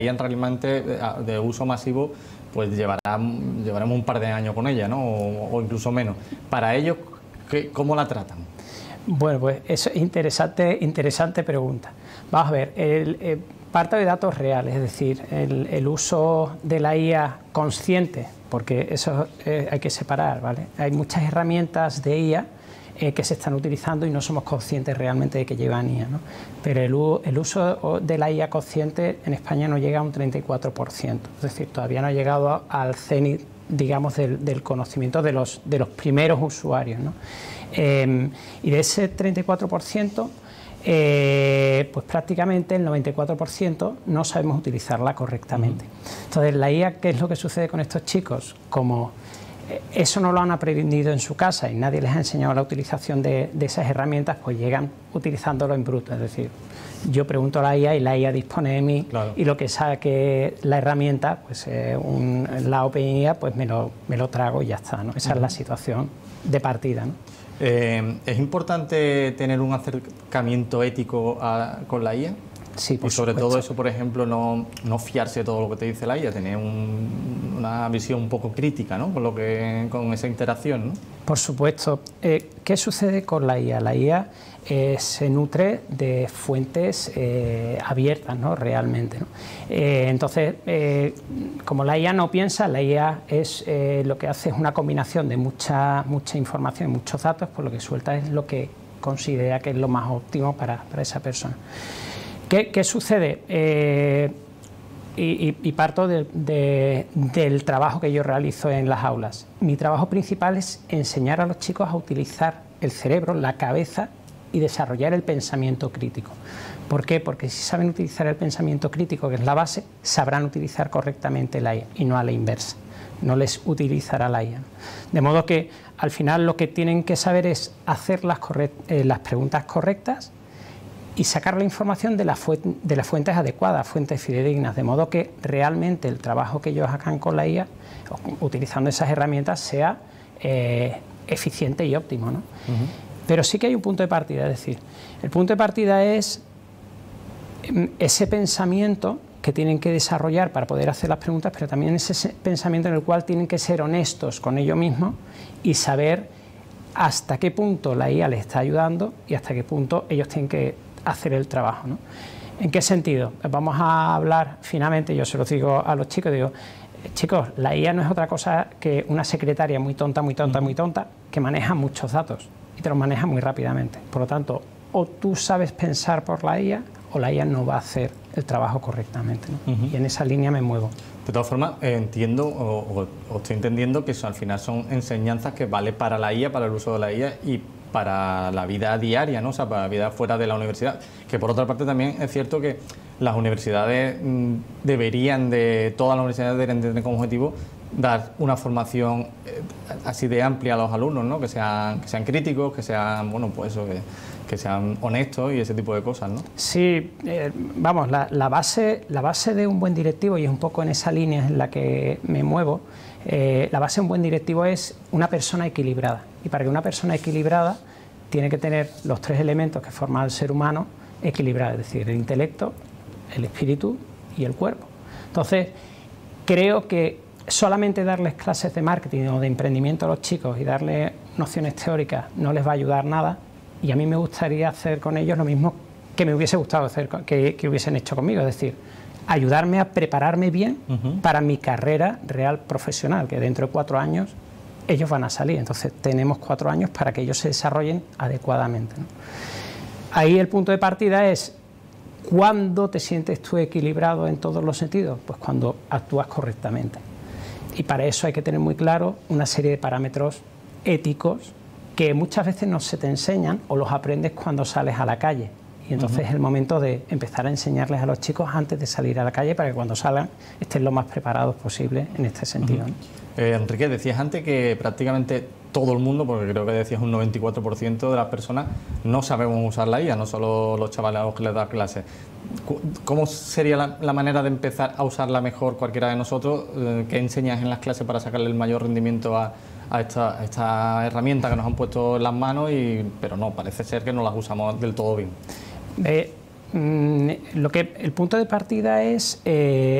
IA realmente de uso masivo, pues llevaremos un par de años con ella, ¿no? O incluso menos. Para ellos, ¿cómo la tratan? Bueno, pues eso es interesante pregunta. Vamos a ver, parte de datos reales, es decir, el uso de la IA consciente, porque eso hay que separar, ¿vale? Hay muchas herramientas de IA que se están utilizando y no somos conscientes realmente de que llevan IA, ¿no? Pero el uso de la IA consciente en España no llega a un 34%, es decir, todavía no ha llegado al cenit, digamos, del conocimiento de los primeros usuarios, ¿no? Y de ese 34%, pues prácticamente el 94% no sabemos utilizarla correctamente. Entonces, la IA, ¿qué es lo que sucede con estos chicos? Como eso no lo han aprendido en su casa y nadie les ha enseñado la utilización de esas herramientas, pues llegan utilizándolo en bruto. Es decir, yo pregunto a la IA y la IA dispone de mí, claro, y lo que saque la herramienta, pues la OpenIA, pues me lo trago y ya está, ¿no? Esa es la situación de partida, ¿no? ¿Es importante tener un acercamiento ético con la IA? Sí, por y sobre supuesto. todo eso, por ejemplo, no fiarse de todo lo que te dice la IA, tener una visión un poco crítica, ¿no? Con esa interacción, ¿no? Por supuesto. ¿Qué sucede con la IA? La IA se nutre de fuentes abiertas, ¿no? Realmente, ¿no? Entonces, como la IA no piensa, la IA lo que hace es una combinación de mucha información y muchos datos, por lo que suelta es lo que considera que es lo más óptimo para esa persona. ¿Qué sucede? Y parto del trabajo que yo realizo en las aulas. Mi trabajo principal es enseñar a los chicos a utilizar el cerebro, la cabeza y desarrollar el pensamiento crítico. ¿Por qué? Porque si saben utilizar el pensamiento crítico, que es la base, sabrán utilizar correctamente la IA y no a la inversa. No les utilizará la IA. De modo que al final lo que tienen que saber es hacer las preguntas correctas y sacar la información de las fuentes adecuadas, fuentes fidedignas, de modo que realmente el trabajo que ellos hagan con la IA, utilizando esas herramientas, sea eficiente y óptimo, ¿no? Pero sí que hay un punto de partida, es decir, el punto de partida es ese pensamiento que tienen que desarrollar para poder hacer las preguntas, pero también ese pensamiento en el cual tienen que ser honestos con ellos mismos y saber hasta qué punto la IA les está ayudando y hasta qué punto ellos tienen que hacer el trabajo, ¿no? ¿En qué sentido? Vamos a hablar finalmente, yo se lo digo a los chicos, digo, chicos, la IA no es otra cosa que una secretaria muy tonta, que maneja muchos datos y te los maneja muy rápidamente. Por lo tanto, o tú sabes pensar por la IA o la IA no va a hacer el trabajo correctamente, ¿no? Y en esa línea me muevo. De todas formas, entiendo o estoy entendiendo que al final son enseñanzas que vale para la IA, para el uso de la IA y para la vida diaria, ¿no? O sea, para la vida fuera de la universidad. Que por otra parte también es cierto que las universidades todas las universidades deberían tener como objetivo dar una formación así de amplia a los alumnos, ¿no? Que sean críticos, que sean, bueno, pues eso, que sean honestos y ese tipo de cosas, ¿no? Sí, vamos, la base de un buen directivo, y es un poco en esa línea en la que me muevo, la base de un buen directivo es una persona equilibrada. Y para que una persona equilibrada tiene que tener los tres elementos que forman al ser humano equilibrado, es decir, el intelecto, el espíritu y el cuerpo. Entonces, creo que solamente darles clases de marketing o de emprendimiento a los chicos y darles nociones teóricas no les va a ayudar nada, y a mí me gustaría hacer con ellos lo mismo que me hubiese gustado hacer, que hubiesen hecho conmigo, es decir, ayudarme a prepararme bien para mi carrera real profesional, que dentro de 4 años ellos van a salir. Entonces tenemos 4 años para que ellos se desarrollen adecuadamente, ¿no? Ahí el punto de partida es: ¿cuándo te sientes tú equilibrado en todos los sentidos? Pues cuando actúas correctamente. Y para eso hay que tener muy claro una serie de parámetros éticos que muchas veces no se te enseñan o los aprendes cuando sales a la calle. Y entonces es el momento de empezar a enseñarles a los chicos antes de salir a la calle para que cuando salgan estén lo más preparados posible en este sentido, ¿no? Enrique, decías antes que prácticamente todo el mundo, porque creo que decías un 94% de las personas, no sabemos usar la IA, no solo los chavales a los que les das clases. ¿Cómo sería la manera de empezar a usarla mejor cualquiera de nosotros? ¿Qué enseñas en las clases para sacarle el mayor rendimiento a esta herramienta que nos han puesto en las manos? Pero no, parece ser que no las usamos del todo bien. el punto de partida es